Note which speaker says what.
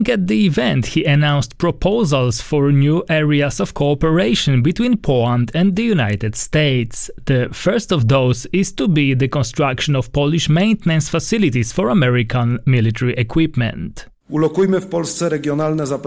Speaker 1: At the event, he announced proposals for new areas of cooperation between Poland and the United States. The first of those is to be the construction of Polish maintenance facilities for American military equipment.
Speaker 2: Ulokujmy w Polsce regionalne